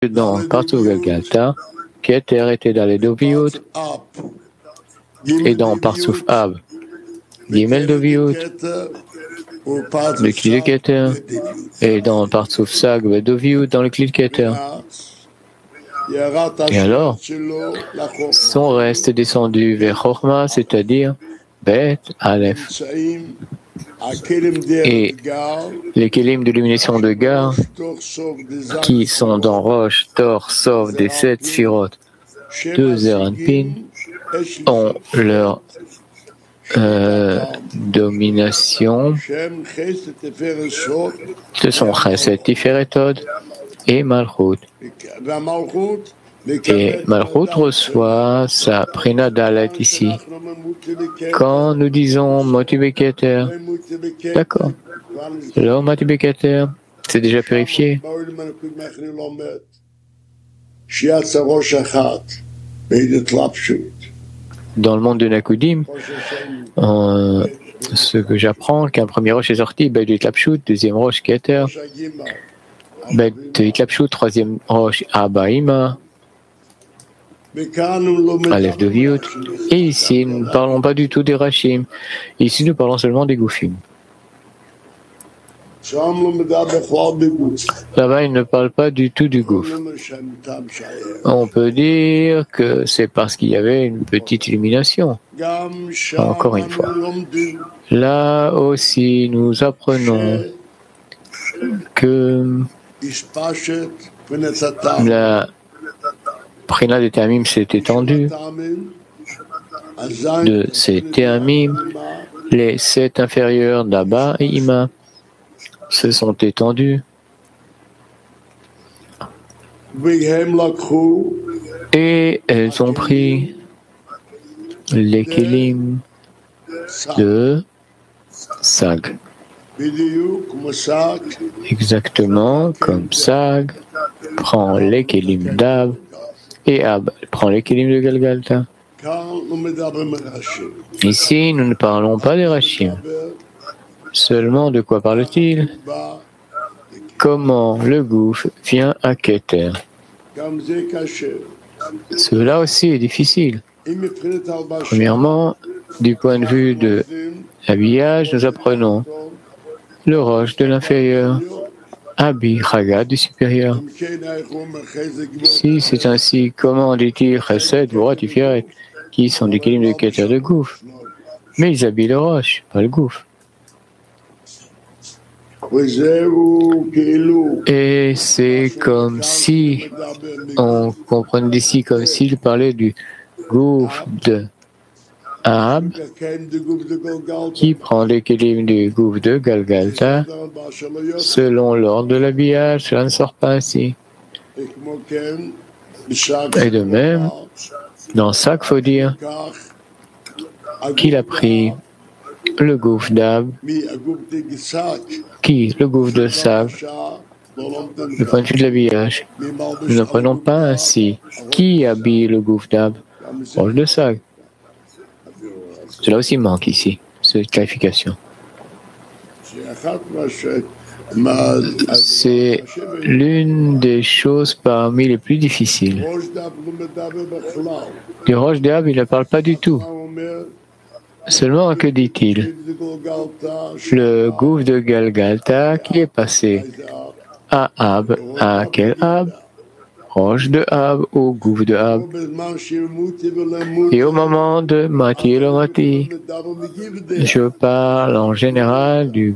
Dans Partsouf Galgalta, Keter était dans les Doviot, et dans Partsouf Ab, Gimel Doviot, le Kli de Keter, et dans Partsouf Sag, Doviot, dans le Kli de Keter. Et alors, son reste est descendu vers Chorma, c'est-à-dire Bet, Aleph. Et les kélim d'illumination de Gar, qui sont dans Roche, Tor, Sov, des 7 Sphirot, 2 Zeranpin, ont leur domination. Ce sont Chesed, Tiferet, Hod et Malchut. Et Malchut reçoit sa Prina Dalet ici. Quand nous disons Motibeketer, d'accord. Alors Motibeketer, c'est déjà purifié. Dans le monde de Nakudim, ce que j'apprends, qu'un premier roche est sorti, Bet Itlapshut, deuxième roche Keter, Bet Itlapshut, troisième roche Abaïma, Aleph de Viut. Et ici, nous ne parlons pas du tout des Rachim. Ici, nous parlons seulement des Goufim. Là-bas, il ne parle pas du tout du Gouf. On peut dire que c'est parce qu'il y avait une petite illumination. Encore une fois. Là aussi, nous apprenons que la Prina des Théamim s'est étendue. De ces Théamim, les 7 inférieurs d'Abba et Ima se sont étendus. Et elles ont pris les Kélim de Sag. Exactement comme Sag prend les Kélim d'Ab et Ab prend les Kélim de Galgalta. Ici, nous ne parlons pas des Rachim. Seulement, de quoi parle-t-il? Comment le Gouf vient à Keter? Cela aussi est difficile. Premièrement, du point de vue de l'habillage, nous apprenons le roche de l'inférieur, Abi Chaga du supérieur. Si c'est ainsi, comment dit-il Chesed, Vorot, Tiferet, qui sont des Kélim de Keter de Gouf? Mais ils habillent le roche, pas le Gouf. Et c'est comme si, on comprend d'ici comme s'il parlait du Gouf de Ab, qui prend les Kélim du Gouf de Galgalta, selon l'ordre de l'habillage, cela ne sort pas ainsi. Et de même, dans ça qu'il faut dire qu'il a pris le Gouf d'Ab, qui, le Gouf de Sag, le point de vue de l'habillage. Nous n'apprenons pas ainsi. Qui habille le Gouf d'Ab? Roche de Sag. Cela aussi manque ici, cette clarification. C'est l'une des choses parmi les plus difficiles. Du roche d'Ab, il ne parle pas du tout. Seulement, que dit-il? Le Gouf de Galgalta qui est passé à Ab. À quel Ab? Roche de Ab au Gouf de Ab. Et au moment de Mati et le Mati, je parle en général du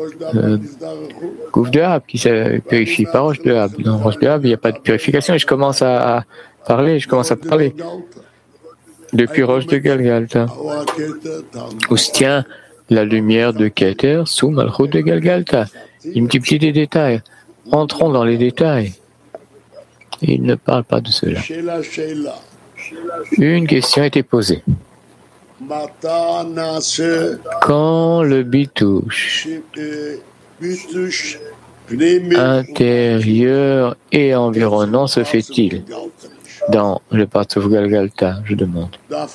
Gouf de Ab qui se purifie par Roche de Ab. Dans Roche de Ab, il n'y a pas de purification et je commence à parler. Depuis Roche de Galgalta, où se tient la lumière de Keter sous Malchut de Galgalta. Il multiplie des détails. Entrons dans les détails. Il ne parle pas de cela. Une question a été posée. Quand le bitouche intérieur et environnant se fait-il dans le Partsouf Galgalta, je demande.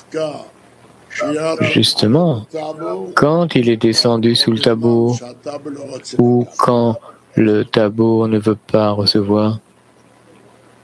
Justement, quand il est descendu sous le tabou, ou quand le tabou ne veut pas recevoir,